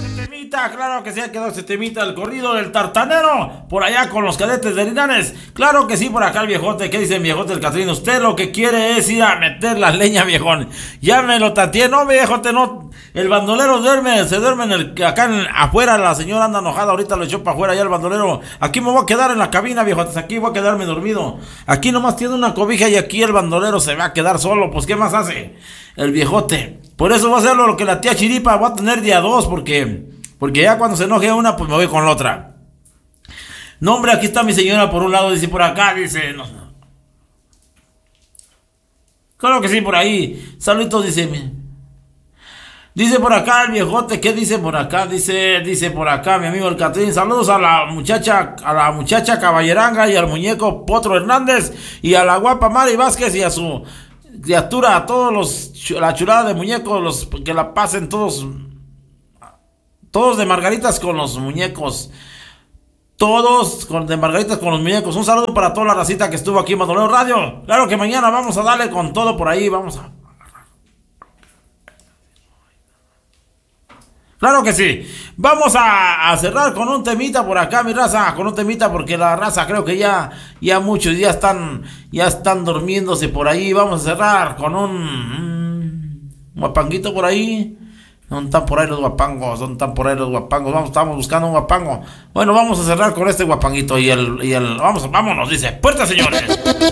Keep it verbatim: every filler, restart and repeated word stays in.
Temita, claro que sí, quedó ese temita, el corrido del tartanero, por allá con los cadetes de Linares. Claro que sí, por acá el viejote. ¿Qué dice el viejote del Catrín? Usted lo que quiere es ir a meter la leña, viejón. Ya me lo tanteé, no, viejote, no. El bandolero duerme, se duerme en el, acá en, afuera. La señora anda enojada, ahorita lo echó para afuera ya el bandolero. Aquí me voy a quedar en la cabina, viejotes, aquí voy a quedarme dormido. Aquí nomás tiene una cobija y aquí el bandolero se va a quedar solo. Pues, ¿qué más hace el viejote? Por eso va a hacer lo que la tía Chiripa va a tener día dos, porque, porque ya cuando se enoje una, pues me voy con la otra. No, hombre, aquí está mi señora por un lado, dice por acá, dice... No, no. Claro que sí, por ahí. Saluditos, dice... Dice por acá el viejote, ¿qué dice por acá? Dice, dice por acá mi amigo el Catrín. Saludos a la muchacha, a la muchacha caballeranga y al muñeco Potro Hernández y a la guapa Mari Vázquez y a su criatura, a todos los, la chulada de muñecos, los que la pasen todos, todos de margaritas con los muñecos. Todos con, de margaritas con los muñecos. Un saludo para toda la racita que estuvo aquí en Bandolero Radio. Claro que mañana vamos a darle con todo por ahí, vamos a... Claro que sí. Vamos a, a cerrar con un temita por acá, mi raza, con un temita porque la raza creo que ya, ya muchos ya están, ya están durmiéndose por ahí. Vamos a cerrar con un, un guapanguito por ahí. ¿Dónde están por ahí los guapangos? ¿Dónde están por ahí los guapangos? Vamos, estamos buscando un guapango. Bueno, vamos a cerrar con este guapanguito y el, y el, vamos, vámonos, dice, puerta, señores.